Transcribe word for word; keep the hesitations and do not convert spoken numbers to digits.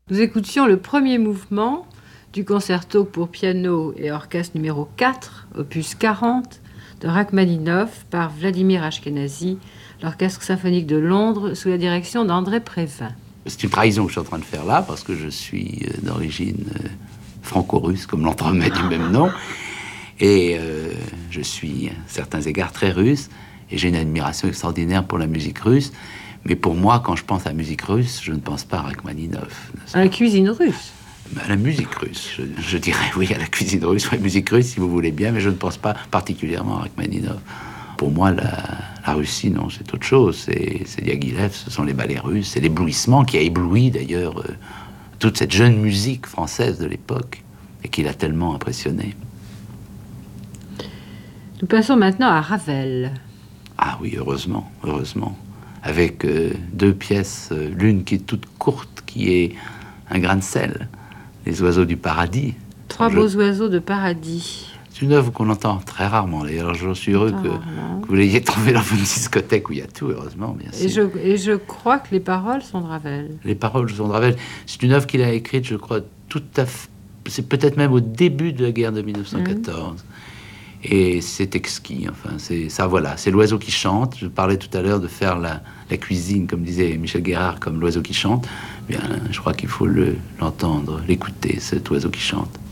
Nous écoutions le premier mouvement du concerto pour piano et orchestre numéro quatre, opus quarante, de Rachmaninov par Vladimir Ashkenazy, l'Orchestre symphonique de Londres, sous la direction d'André Prévin. C'est une trahison que je suis en train de faire là, parce que je suis d'origine franco-russe, comme l'entremets du même nom, et euh, je suis à certains égards très russe, et j'ai une admiration extraordinaire pour la musique russe. Mais pour moi, quand je pense à la musique russe, je ne pense pas à Rachmaninov. À la cuisine russe? À la musique russe, je, je dirais oui, à la cuisine russe, à la musique russe, si vous voulez bien, mais je ne pense pas particulièrement à Rachmaninov. Pour moi, la, la Russie, non, c'est autre chose. C'est, c'est Diaghilev, ce sont les ballets russes, c'est l'éblouissement qui a ébloui d'ailleurs euh, toute cette jeune musique française de l'époque et qui l'a tellement impressionné. Nous passons maintenant à Ravel. Ah oui, heureusement, heureusement. Avec euh, deux pièces, euh, l'une qui est toute courte, qui est un grain de sel, Les oiseaux du paradis. Trois beaux je... oiseaux de paradis. C'est une œuvre qu'on entend très rarement. D'ailleurs, je suis heureux que, que vous l'ayez trouvée dans une discothèque où il y a tout, heureusement, bien sûr. Et je, et je crois que les paroles sont de Ravel. Les paroles sont de Ravel. C'est une œuvre qu'il a écrite, je crois, tout à fait... C'est peut-être même au début de la guerre de mille neuf cent quatorze. Mmh. Et c'est exquis, enfin, c'est ça, voilà, c'est l'oiseau qui chante. Je parlais tout à l'heure de faire la, la cuisine, comme disait Michel Guérard, comme l'oiseau qui chante. Bien, je crois qu'il faut le, l'entendre, l'écouter, cet oiseau qui chante.